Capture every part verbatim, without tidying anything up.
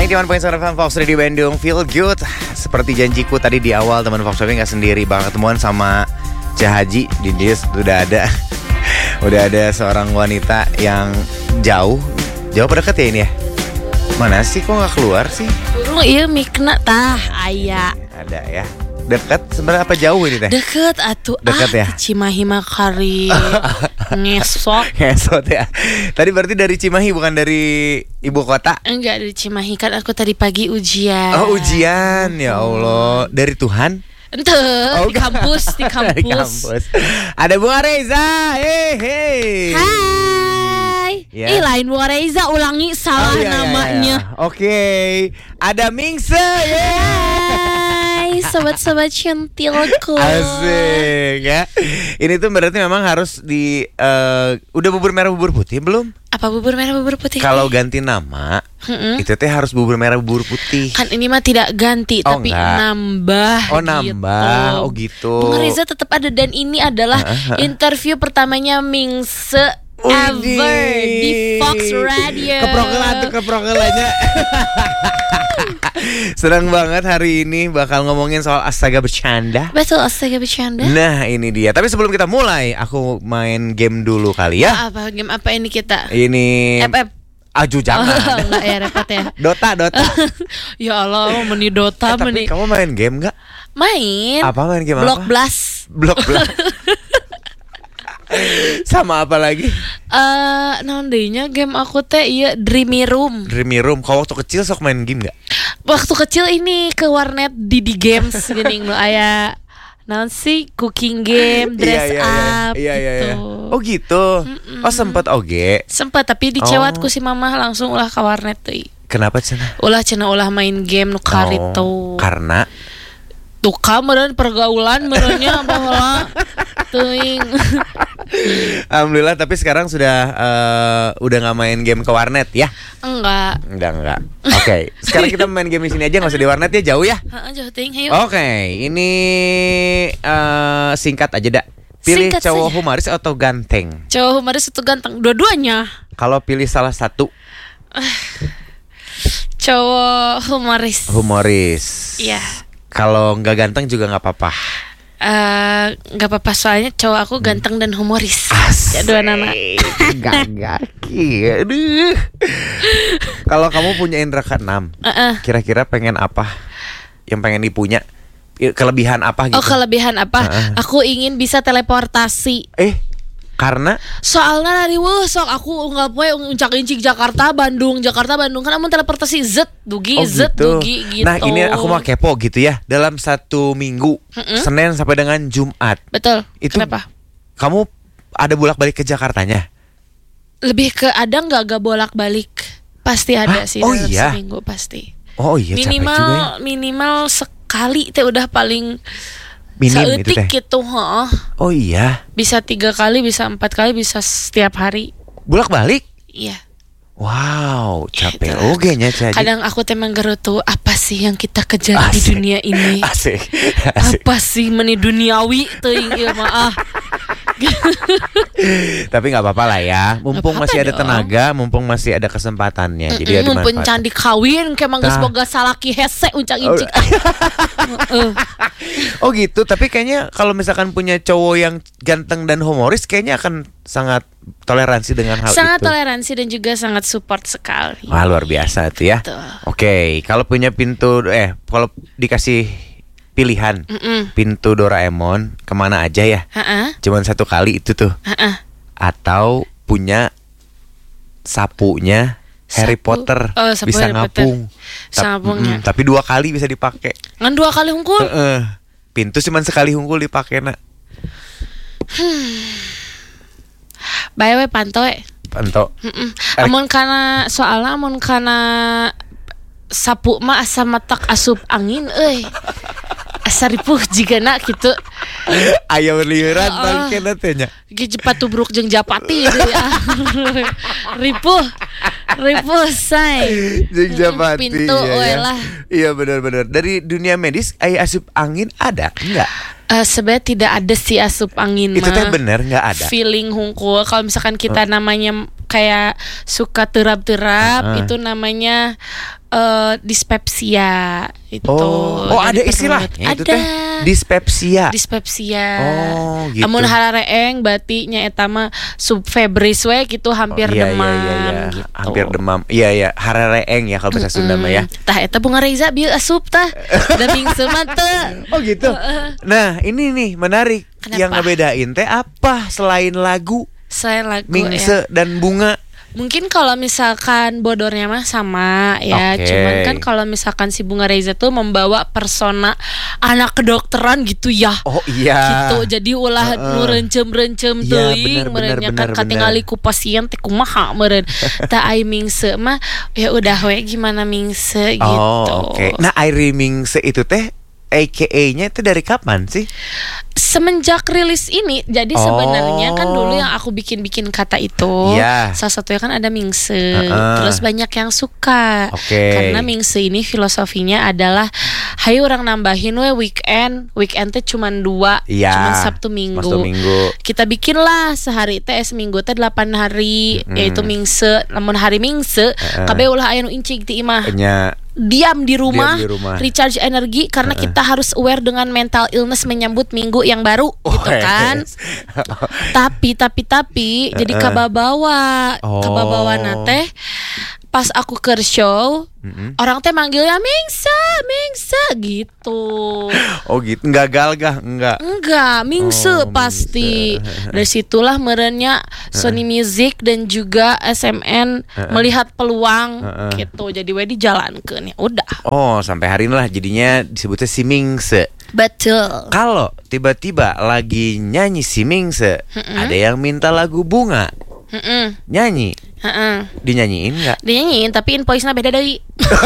sembilan puluh satu koma satu F M Fox Radio Bandung, feel good. Seperti janjiku tadi di awal, teman Fox tapi nggak sendiri, bakal ketemuan sama Cahaji. Di dia sudah ada, udah ada seorang wanita yang jauh, jauh apa deket ya ini ya? Mana sih kok nggak keluar sih? Burung iya mikna tah aya. Ada ya. Dekat sebenarnya apa jauh ini teh? Deket atuh. Deket ah, ya? Cimahi Makari. Ngesot. Ngesot ya. Tadi berarti dari Cimahi bukan dari ibu kota? Enggak dari Cimahi, kan aku tadi pagi ujian. Oh ujian, ya Allah. Dari Tuhan? Ente, Oh, di kampus, di kampus. Di kampus. Ada Bunga Reza. Hey, hey. Hai. Ya. Ih lain Bu Reza, ulangi salah Oh, iya, iya, namanya. iya. Oke. Ada Mingse. Hai, sobat-sobat centilku. Asik ya. Ini tuh berarti memang harus di uh, udah bubur merah bubur putih belum? Apa bubur merah bubur putih? Kalau ganti nama, Mm-mm. itu teh harus bubur merah bubur putih. Kan ini mah tidak ganti, Oh, tapi enggak. nambah. Oh gitu. nambah, oh gitu. Bung Reza tetap ada, dan ini adalah Uh-huh. interview pertamanya Mingse ever di Fox Radio. Keprokelan tuh keprokelannya. Senang banget hari ini bakal ngomongin soal astaga bercanda. Betul, astaga bercanda. Nah ini dia. Tapi sebelum kita mulai, aku main game dulu kali ya. Apa game apa ini kita? Ini F F. Aju jangan. Oh, enggak ya, repot ya. Dota, Dota. Ya Allah, meni Dota, Eh, tapi meni kamu main game nggak? main. Apa main game Block apa? Blast. Block Blast. Sama apa lagi? Eh, naon deui nya game aku teh ieu Dreamy Room. Dreamy Room. Kau waktu kecil sok main game nggak? Waktu kecil ini ke warnet Didi Games gini nu aya naon sih cooking game, dress Iya, iya, iya. up Iya, iya, gitu. iya. Oh gitu. Oh sempat oge. Sempat tapi dicewat Oh. ku si mamah langsung ulah ka warnet teuing. Kenapa cenah? Ulah cenah ulah main game nu karito. Oh, karena Tuka meureun pergaulan meureunnya baheula teuing. alhamdulillah tapi sekarang sudah uh, udah nggak main game ke warnet ya? Enggak. Enggak enggak. Oke, sekarang kita main game di sini aja, nggak usah di warnet ya, jauh ya. Heeh, jauh teuing hayu. Oke, ini uh, singkat aja dah. Pilih Singkat cowok saja. humoris atau ganteng? Cowok humoris itu ganteng, dua-duanya. Kalau pilih salah satu, Cowok humoris. humoris. Iya. Kalau nggak ganteng juga nggak apa-apa. Eh, nggak apa-apa soalnya cowok aku ganteng dan humoris. Ya dua nana. Gak aduh. Kalau kamu punya indra keenam, Heeh. kira-kira pengen apa? Yang pengen dipunya? Kelebihan apa gitu? Oh, kelebihan apa? Heeh. Aku ingin bisa teleportasi. Eh, karena Soalnya dari wah sok aku nggak poe uncak incik Jakarta Bandung Jakarta Bandung kan amun teleportasi zet dugi oh zet gitu. dugi gitu. Nah ini aku mah kepo gitu ya. Dalam satu minggu, Mm-mm. Senin sampai dengan Jumat, Betul. itu Kenapa? kamu ada bolak-balik ke Jakartanya? Lebih ke ada nggak gak bolak-balik? Pasti ada Hah? sih Oh dalam iya? seminggu pasti. Oh iya, capek minimal juga ya. minimal sekali teh udah paling Minim itu saeutik teh. gitu, heeh. Oh iya, Bisa tiga kali, bisa empat kali, bisa setiap hari. bolak-balik. Iya. Wow, capek Gitu. oge nya Caji. Kadang aku teh menggerutu apa sih yang kita kejar di Asik. dunia ini? Asik. Asik. Apa sih meni duniawi teuing ieu mah ah. Tapi nggak apa-apa lah ya. Mumpung Nggak apa-apa masih ada dong. tenaga, mumpung masih ada kesempatannya. Jadi ya Mm-mm, mumpun dimanfaatkan. candi kawin ke mangga Tah. boga salaki hese uncak incik. Heeh. Oh gitu, tapi kayaknya kalau misalkan punya cowok yang ganteng dan humoris, kayaknya akan sangat toleransi dengan hal Sangat itu. toleransi dan juga sangat support sekali. Wah luar biasa tuh ya. Betul. Oke, kalau punya pintu, eh kalau dikasih pilihan Mm-mm. pintu Doraemon kemana aja ya? Heeh. Cuman satu kali itu tuh. Heeh. Atau punya sapunya Harry Sapu. Potter, Oh, sapu bisa Harry Potter. ngapung. Tap- Sabungnya. mm, tapi dua kali bisa dipakai. Ngan dua kali hungkul. Heeh. Pintu cuman sekali hungkul dipakai nak. Bae we pantoe. Panto. Heeh. Amun kana soalna amun kana sapu mah asa matak asup angin euy. Asa ripuh jigana kitu. Aya lieuran Heeh. bangke na teh nya. Ge cepat tubruk jeung japati gitu ya. Ripuh. Ripuh say. Jeung Japati. Pintu ya, we ya. lah. Iya benar-benar. Dari dunia medis aya asup angin ada? Enggak. Eh, sebenarnya tidak ada sih asup angin Itu teh mah. bener enggak ada. Feeling hungkul kalau misalkan kita namanya kayak suka terap-terap, Uh-uh. itu namanya uh, dispepsia itu. Oh, oh ada Dari istilahnya perut. itu Ada. teh dispepsia. Dispepsia. Oh, gitu. Amun harareeng berarti nya eta mah subfebris we gitu, hampir Oh, iya, demam iya, iya, iya. gitu. Hampir demam. Iya ya, harereeng ya kalau bahasa Sunda mah ya. Tah eta bunga reza bieu asup tah. Da mingse mah teu. Oh gitu. Nah, ini nih menarik. Kenapa? Yang ngebedain teh apa selain lagu, Selain lagu ya. mingse dan bunga? Mungkin kalau misalkan bodornya mah sama ya, Oke. cuman kan kalau misalkan si Bunga Reza tuh membawa persona anak kedokteran gitu ya. Oh iya. Gitu. Jadi ulah Heeh. nu rencem-rencem Iya, teuing bener, merenya bener, kan bener, katingali ku pasien teh kumaha meureun. Tah ai mingse mah ya udah we gimana mingse gitu. Oh, oke. Nah, Airi Mingse itu teh A K A-nya itu dari kapan sih? Semenjak rilis ini, jadi Oh. sebenarnya kan dulu yang aku bikin-bikin kata itu, Iya. salah satunya kan ada Mingse, Uh-uh. terus banyak yang suka, Oke. karena Mingse ini filosofinya adalah, hayu orang nambahin we weekend, weekend teh cuma dua, Iya. cuma Sabtu Minggu. Sabtu Minggu. Kita bikinlah sehari teh seminggu teh delapan hari, Mm-mm. yaitu Mingse, namun hari Mingse, Uh-uh. kabeh ulah aya nu incing ti imah. Nya Diam di rumah, Diam di rumah. recharge energi karena Uh-uh. kita harus aware dengan mental illness menyambut minggu yang baru gitu kan. Wes. Tapi tapi tapi jadi Uh-uh. kababawa, Oh. kababawa teh pas aku ke show, Mm-mm. orang teh manggilnya Mingsa, Mingsa gitu. Oh gitu, enggak galgah, enggak. Enggak, Mingse Oh, pasti. Mingse. Dari situlah merenya Sony Music dan juga S M N melihat peluang Uh-uh. gitu. Jadi we dijalankeun ya udah. Oh, sampai hari ini lah jadinya disebutnya si Mingse. Betul. Kalau tiba-tiba lagi nyanyi si Mingse, ada yang minta lagu bunga, Heeh. nyanyi, Heeh. dinyanyiin nggak? Dinyanyiin tapi invoice-na beda deui.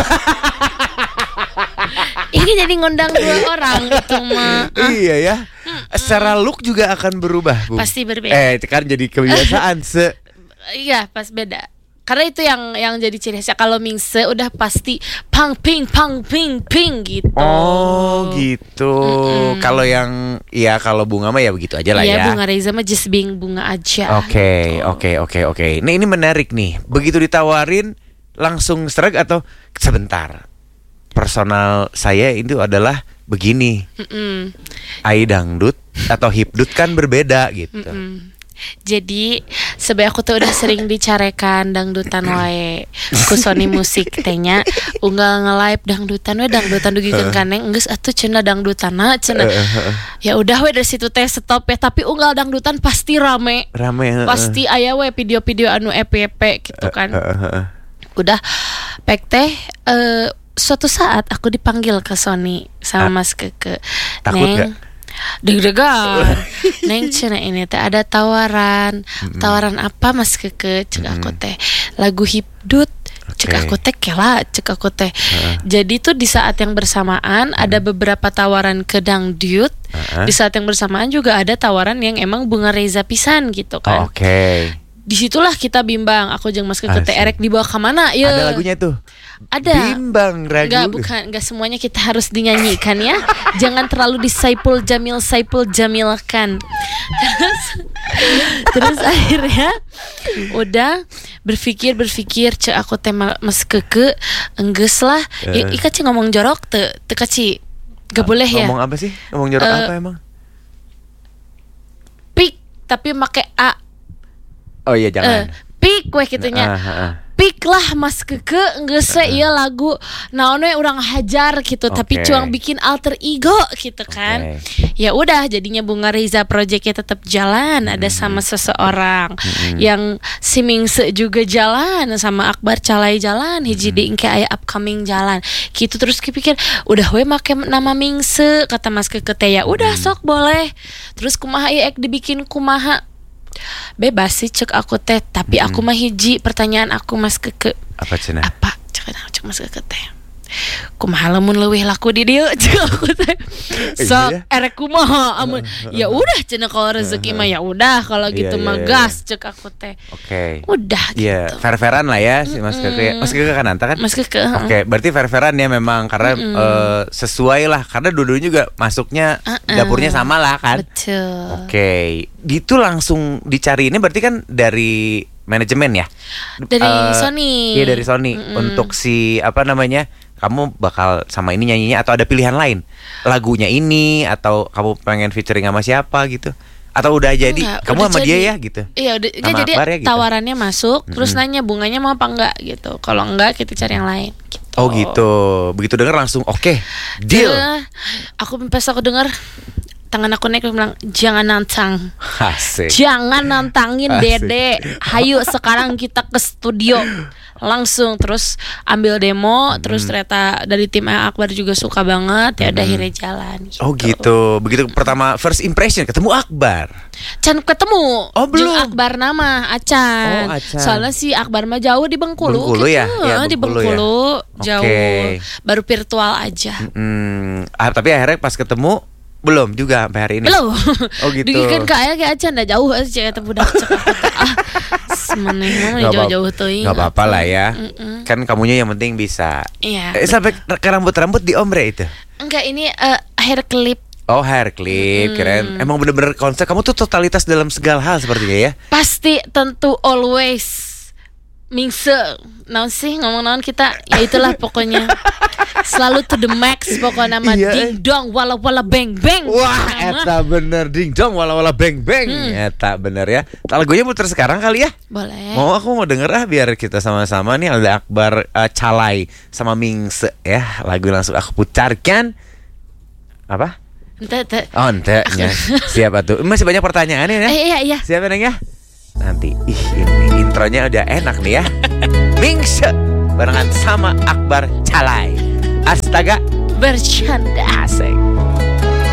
Ini jadi ngundang dua orang itu mah. Ah, Iya ya. Secara look juga akan berubah, Bu. Pasti berbeda. Eh, itu kan jadi kebiasaan se. Iya, pas beda. Karena itu yang yang jadi ciri khasnya. Kalau Mingse udah pasti pang ping pang ping ping gitu. Oh, gitu. Kalau yang ya kalau bunga mah ya begitu aja lah Iya, ya. Bunga Reza mah just being bunga aja. Oke, oke, oke, oke. Nah, ini menarik nih. Begitu ditawarin langsung strike atau sebentar. Personal saya itu adalah begini. Mm-mm. Ai dangdut atau hipdut kan berbeda gitu. Mm. Jadi sebenarnya aku tuh udah sering dicarekan dangdutan wae ku Sony Musik tehnya unggal nge-live dangdutan we dangdutan dugikeun kaneng geus atuh cenah dangdutanna cenah. Ya udah we dari situ teh stop ya, tapi unggal dangdutan pasti rame. Rame. Pasti aya we video-video anu E P P gitu kan. Udah pek teh eh, suatu saat aku dipanggil ke Sony sama Mas Keke. Takut Neng, gak? deg-degan. Neng cenah ini teh ada tawaran. Tawaran apa Mas Keke? Cek aku teh lagu hipdut. Cek Oke. aku teh kela, cek aku teh. Jadi tuh di saat yang bersamaan ada beberapa tawaran ke dangdut. Uh-uh. Di saat yang bersamaan juga ada tawaran yang emang Bunga Reza pisan gitu kan. Oke. Disitulah kita bimbang. Aku jeung Mas Keke teh Asik. erek dibawa ke mana? Ya. Ada lagunya tuh. Ada. Bimbang ragu. Enggak, bukan, enggak semuanya kita harus dinyanyikan ya. Jangan terlalu disaipul jamil saipul jamilkan. Terus terus akhirnya udah berpikir berpikir cek aku tema Mas Keke enggeus lah. Eh. I, ika ci ngomong jorok teu teu kaci. Gak boleh ya. Ngomong apa sih? Ngomong jorok Eh, apa emang? Pik tapi make A. Oh iya Eh, jangan. pik weh kitunya. Ah, ah, ah. Pik lah Mas Keke geus uh ieu lagu naon we urang hajar gitu, tapi Oke. cuang bikin alter ego gitu kan. Oke. Ya udah jadinya Bunga Reza projectnya tetap jalan, ada sama seseorang yang si Mingse juga jalan, sama Akbar Calai jalan, hiji deui engke aya upcoming jalan. Gitu terus kepikir udah we make nama Mingse kata Mas Keke teh, ya udah sok boleh. Terus kumaha ieu ek dibikin kumaha? Bebas sih cek aku teh, tapi aku mah hiji pertanyaan aku Mas Keke. Apa cenah? Apa cek cek Mas Keke teh. Kumaha lamun leuwih laku di dieu cek aku teh. Sok Iya. erek kumaha amun ya udah cenah kalau rezeki mah ya udah kalau Iya, gitu iya, mah iya. gas cek aku teh. Oke. Udah Iya, gitu. fair-fairan lah ya si Mas Keke. Mas Keke kan Anta kan? Mas Keke. Oke, berarti fair-fairan ya memang karena eh, sesuai lah karena dua-duanya juga masuknya Uh-uh. dapurnya sama lah kan. Betul. Oke, itu langsung dicari ini berarti kan dari manajemen ya? Dari Eh, Sony. Iya dari Sony. Mm-mm. Untuk si apa namanya? Kamu bakal sama ini nyanyinya atau ada pilihan lain? Lagunya ini atau kamu pengen featuring sama siapa gitu? Atau udah jadi Enggak, kamu udah sama jadi. dia ya gitu? Iya udah enggak, Sama jadi Akbar ya gitu? tawarannya masuk terus Mm-mm. nanya bunganya mau apa enggak gitu. Kalau enggak kita cari yang lain gitu. Oh gitu. Begitu denger langsung oke, deal. Eh, aku pas aku dengar tangan aku naik aku bilang jangan nantang. Asik. Jangan nantangin Asik. Dede. Hayu sekarang kita ke studio. Langsung terus ambil demo, terus ternyata dari tim Akbar juga suka banget, ya udah akhirnya jalan gitu. Oh gitu. Begitu pertama first impression ketemu Akbar. Can ketemu. Oh, belum. Jeung Akbar nama Acan. Oh, Acan. Soalnya si Akbar mah jauh di Bengkulu. Bengkulu ya? gitu. Ya, Di Bengkulu Bengkulu ya. jauh. Oke. Baru virtual aja. Hmm, ah, tapi akhirnya pas ketemu belum juga sampai hari ini. Belum. Oh gitu. Digi kan kayak kayak Acan dah jauh aja kata budak cepat. Ah, semeneh mah Nggak jauh-jauh teuing. Gak apa-apa lah ya. Mm-mm. Kan kamunya yang penting bisa. Iya. Eh, sampai ke rambut-rambut di ombre itu. Enggak, ini eh, hair clip. Oh hair clip, keren. Emang bener-bener konsep kamu tuh totalitas dalam segala hal sepertinya ya. Pasti tentu always mingse. Naon sih ngomong naon kita? Ya itulah pokoknya. Selalu to the max pokoknya nama Iya, eh. ding dong wala wala bang bang. Wah, Nama. eta bener ding dong wala-wala beng beng. Eta bener ya. Lagunya muter sekarang kali ya. Boleh. Mau aku mau denger ah biar kita sama-sama nih ada Akbar eh, Calai sama Mingse ya. Lagu langsung aku putarkan. Apa? Ente, ente. Oh, enteknya. Siapa tuh? Masih banyak pertanyaan ya? Eh iya iya. Siapa Neng ya? Nanti ih ini intronya udah enak nih ya. Mingse barengan sama Akbar Calai. Astaga, Bercanda. asik.